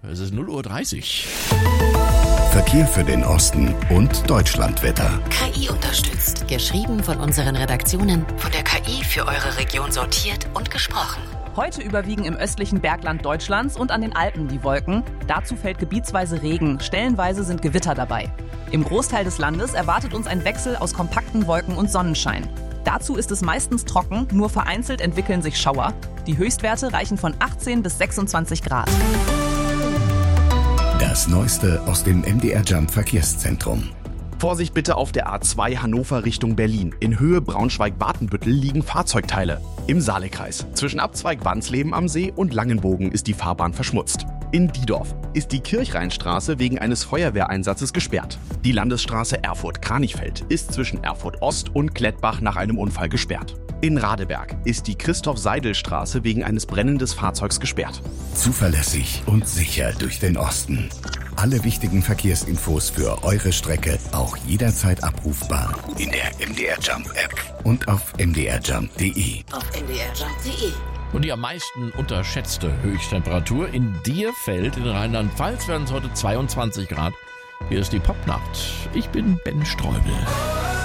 Es ist 0:30 Uhr. Verkehr für den Osten und Deutschlandwetter. KI unterstützt. Geschrieben von unseren Redaktionen. Von der KI für eure Region sortiert und gesprochen. Heute überwiegen im östlichen Bergland Deutschlands und an den Alpen die Wolken. Dazu fällt gebietsweise Regen. Stellenweise sind Gewitter dabei. Im Großteil des Landes erwartet uns ein Wechsel aus kompakten Wolken und Sonnenschein. Dazu ist es meistens trocken, nur vereinzelt entwickeln sich Schauer. Die Höchstwerte reichen von 18 bis 26 Grad. Das Neueste aus dem MDR Jump Verkehrszentrum. Vorsicht bitte auf der A2 Hannover Richtung Berlin. In Höhe Braunschweig-Watenbüttel liegen Fahrzeugteile. Im Saalekreis. Zwischen Abzweig Wansleben am See und Langenbogen ist die Fahrbahn verschmutzt. In Diedorf ist die Kirchrheinstraße wegen eines Feuerwehreinsatzes gesperrt. Die Landesstraße Erfurt-Kranichfeld ist zwischen Erfurt-Ost und Klettbach nach einem Unfall gesperrt. In Radeberg ist die Christoph-Seidel-Straße wegen eines brennenden Fahrzeugs gesperrt. Zuverlässig und sicher durch den Osten. Alle wichtigen Verkehrsinfos für eure Strecke auch jederzeit abrufbar in der MDR Jump App und auf mdrjump.de. Auf mdrjump.de. Und die am meisten unterschätzte Höchsttemperatur in Dierfeld in Rheinland-Pfalz werden es heute 22 Grad. Hier ist die Popnacht. Ich bin Ben Streubel.